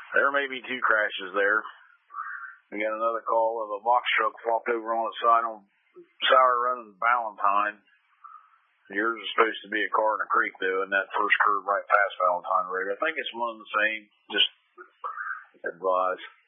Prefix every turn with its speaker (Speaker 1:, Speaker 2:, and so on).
Speaker 1: There may be 2 crashes there. We got another call of a box truck flopped over on its side on Sour Run and Valentine. Yours is supposed to be a car in a creek, though, in that first curve right past Valentine Road. I think it's one and the same. Just advise.